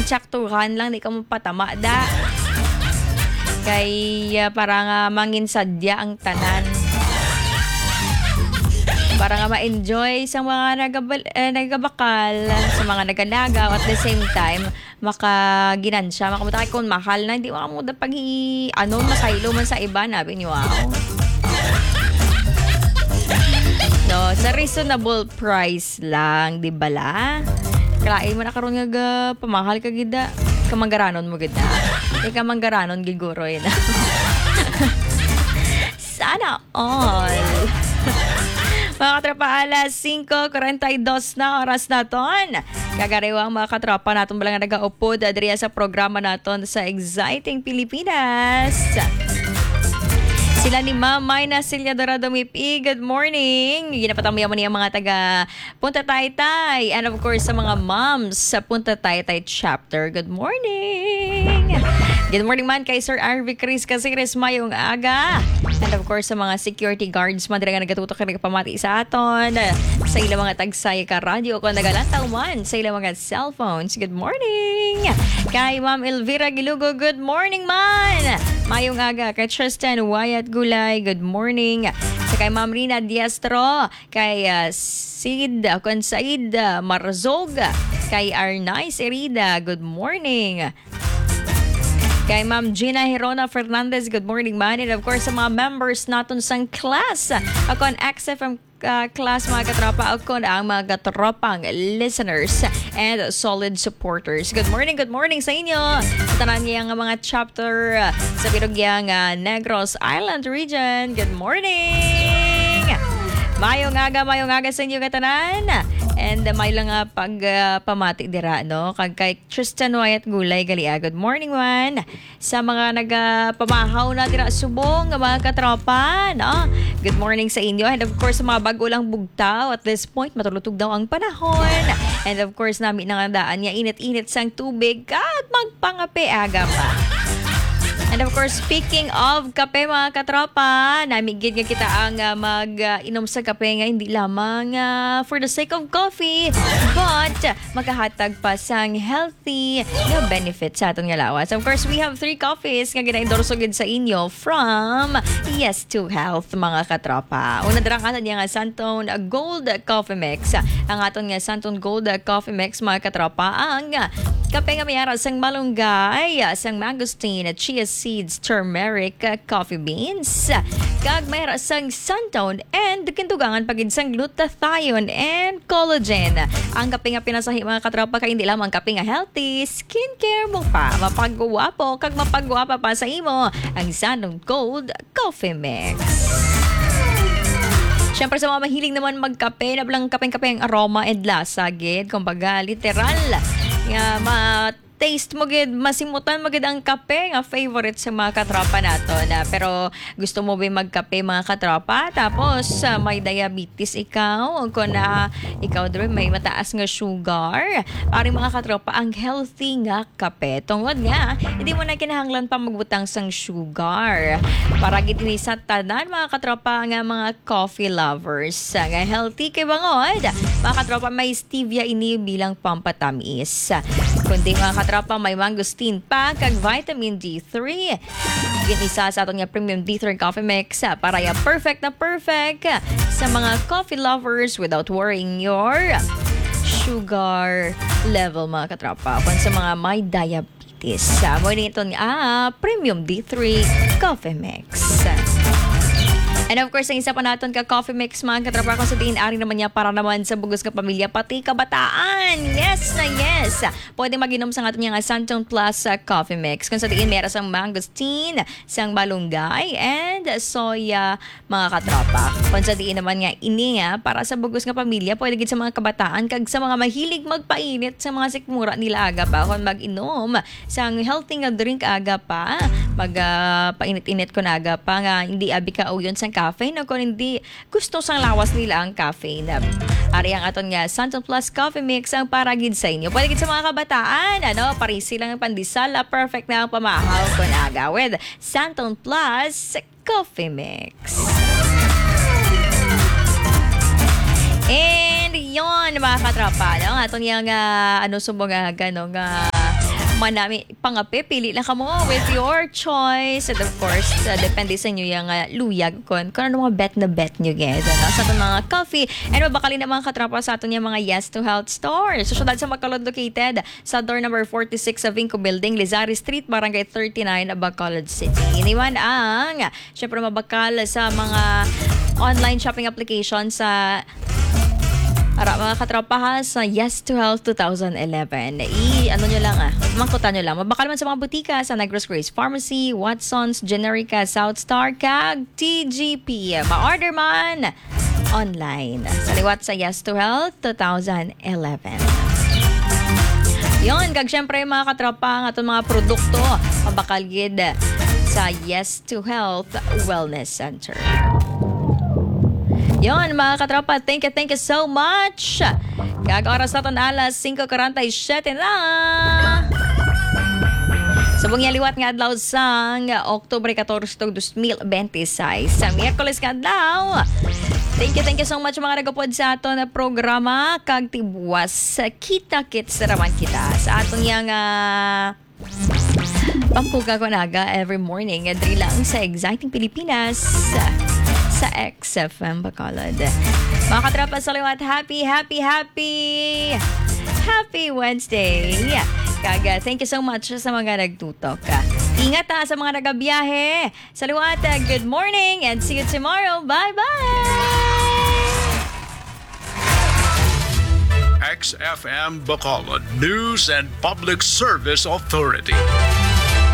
Ang tsaktuhan lang, di ka mo patama da. Kay para nga manginsadya ang tanan. Para nga ma-enjoy sa mga nagabakal, sa mga nagalagaw, at the same time, makaginansya, makamutakay kung mahal na, hindi makamuda pag masaylo man sa iba, nabi niyo, wow. No, sa reasonable price lang, di ba la? Kalain mo na karoon nga pamahal ka gida, kamanggaranon mo gida. Kamanggaranon giguro yun. Sana all. Mga katropa, alas 5:42 na oras naton. Kagariwang mga katropa naton balang nag-aupod adriya sa programa naton sa Exciting Pilipinas. Sila ni Ma'am Mayna Celia Dorado Mipi. Good morning. Ginapatamo mo niya mga taga Punta Taytay. And of course sa mga moms sa Punta Taytay chapter. Good morning. Good morning man kay Sir Arvie Chris Casires mayong aga. And of course sa mga security guards man dira nga nagatutok kay pamati sa aton. Sa ilang mga tagsay ka radyo kung nagalantaw man sa ilang mga cellphones. Good morning. Kay Ma'am Elvira Gilugo, good morning man. Mayong aga kay Tristan Wyatt Gulay, good morning. Sa kay Ma'am Rina Diastro, kay Sid Consaid Marzog, kay Arnay Serida, good morning. Kay Ma'am Gina Hirona Fernandez, good morning man. And of course sa mga members naton sang class, ako ang XFM class mga katropa, ako ang mga katropang listeners and solid supporters. Good morning sa inyo. Tanan niya ang mga chapter sa Birugyang Negros Island region. Good morning! Mayong aga sa inyo katanan. And may lang pamati dira, no? Kay Tristan Wyatt Gulay Galia. Good morning, man. Sa mga nagpamahaw na dira subong, mga katropa, no? Good morning sa inyo. And of course, sa mga bago lang bugtaw, at this point, matulutog daw ang panahon. And of course, namin nangandaan niya, init-init sang tubig at magpangape aga pa. And of course, speaking of kape mga katropa, namigid nga kita ang mag-inom sa kape nga hindi lamang for the sake of coffee, but makahatag pa sang healthy na benefits sa atong nga lawas. Of course, we have 3 coffees nga gina-endorsogid sa inyo from Yes to Health mga katropa. Una darang aton nga Santon Gold Coffee Mix. Ang aton nga Santon Gold Coffee Mix mga katropa, ang kape nga mayara sang malunggay, sang mangosteen, chia seeds, turmeric, coffee beans, kag mayara sang Santon and kintugangan pagid sang glutathione and collagen. Ang kape nga pinasahi mga katropa kay hindi lamang kape nga healthy, skincare mo pa, mapagguwapo kag mapagguwapa pa sa imo ang Santon Gold Coffee Mix. Siyempre sa mga mahiling naman magkape, nabalang kapeng-kapeng aroma and lasa, gid. Kumbaga, literal, nga taste mo gid, masimutan mo gid ang kape nga favorite sa mga katropa nato na. Pero gusto mo ba magkape mga katropa tapos may diabetes ikaw o kung ikaw din may mataas nga sugar, para mga katropa ang healthy nga kape tungod nga hindi mo na kinahanglan pa magbutang sang sugar para gid ini sa tanan mga katropa nga mga coffee lovers nga healthy kay bangod mga katropa may stevia ini bilang pampatamis, kundi mga katropa may mangosteen pa kag vitamin D3. Ginisa sa aton nga premium D3 coffee mix para ya perfect sa mga coffee lovers without worrying your sugar level mga katropa. Kung sa mga may diabetes, mo nito premium D3 coffee mix. And of course, ang isa pa natin ka coffee mix mga katropa kung sa tiin ari naman niya para naman sa bugos ka pamilya pati kabataan. Yes na yes. Pwede mag-inom sa atin nga Santon Plus coffee mix. Kung sa tiin meron sang mangosteen, sang malunggay, and soya mga katropa. Kung sa tiin naman nga ini para sa bugos nga pamilya, pwede gid sa mga kabataan kag sa mga mahilig magpainit sa mga sikmura nila aga pa kung mag-inom sang healthy nga drink aga pa. Painit-init ko na aga pa nga hindi abi ka o yun sang caffeine o kung hindi gusto sang lawas nila ang caffeine. Ari ang aton nga Santon Plus Coffee Mix ang para gid sa inyo. Pwede gid sa mga kabataan, parisi lang ang pandesal, perfect na ang pamahaw ko na aga with Santon Plus Coffee Mix. And yon mga katropa, aton yang subong manami pangapi, pili lang ka mo with your choice. And of course, depende sa inyo yung luyag kung ano mga bet nyo guys. Sa itong mga coffee. And mabakali na mga katrapa sa aton yung mga Yes to Health stores. So, syudad sa Bacolod located sa door number 46 sa Vinco Building, Lizari Street, Barangay 39, Bacolod City. Iniwan ang, syempre mabakal sa mga online shopping application sa mga katrapaha sa Yes to Health 2011. Ano nyo lang mangkutan nyo lang. Mabakal man sa mga butika sa Negros Grace Pharmacy, Watson's, Generica, Southstar, CAG, TGP. Ma-order man online. Sa liwat sa Yes to Health 2011. Yon, kag syempre mga katropa, ang atong mga produkto mabakal gid sa Yes to Health Wellness Center. Yon mga katropa, thank you so much. Kag oras naton alas 5:47 na. Subong liwat nga adlaw sang Oktubre 14, 2026 sa Miyerkules nga adlaw. Thank you so much mga nagapod sa aton na programa kag tibuwas kita-kits raman kita sa aton yang pampuga ko naga every morning adri lang sa Exciting Pilipinas sa XFM Bacolod. Mga katrapa sa liwat, happy Wednesday. Kaga, thank you so much sa mga nagtutok. Ingat sa mga nagabiyahe. Sa liwat, good morning and see you tomorrow. Bye-bye! XFM Bacolod News and Public Service Authority.